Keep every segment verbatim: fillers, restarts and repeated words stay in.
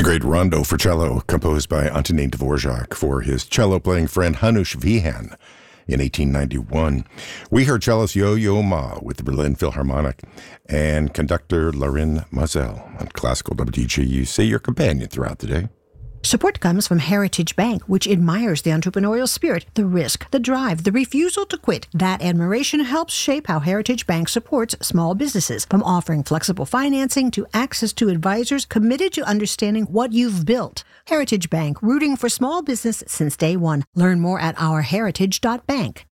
great rondo for cello, composed by Antonin Dvorak for his cello-playing friend Hanush Vihan in eighteen ninety-one. We heard cellist Yo-Yo Ma with the Berlin Philharmonic and conductor Lorin Maazel on Classical W G U C, your companion throughout the day. Support comes from Heritage Bank, which admires the entrepreneurial spirit, the risk, the drive, the refusal to quit. That admiration helps shape how Heritage Bank supports small businesses, from offering flexible financing to access to advisors committed to understanding what you've built. Heritage Bank, rooting for small business since day one. Learn more at our heritage dot bank.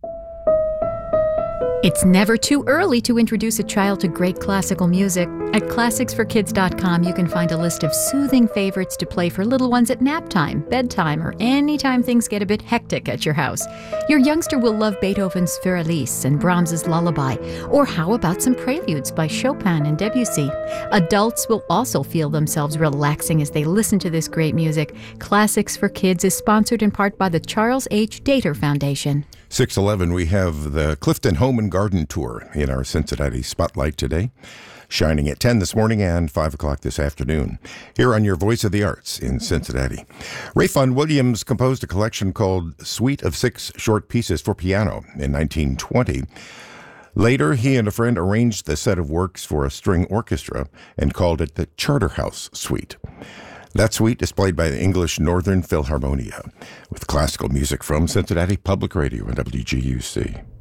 It's never too early to introduce a child to great classical music. At classics for kids dot com, you can find a list of soothing favorites to play for little ones at nap time, bedtime, or anytime things get a bit hectic at your house. Your youngster will love Beethoven's Fürst and Brahms's Lullaby, or how about some preludes by Chopin and Debussy? Adults will also feel themselves relaxing as they listen to this great music. Classics for Kids is sponsored in part by the Charles H. Dater Foundation. six eleven, we have the Clifton Home and Garden Tour in our Cincinnati Spotlight today, shining at ten this morning and five o'clock this afternoon, here on your Voice of the Arts in Cincinnati. Ralph Vaughan Williams composed a collection called Suite of Six Short Pieces for Piano in nineteen twenty. Later, he and a friend arranged the set of works for a string orchestra and called it the Charterhouse Suite. That suite is played by the English Northern Philharmonia, with classical music from Cincinnati Public Radio and W G U C.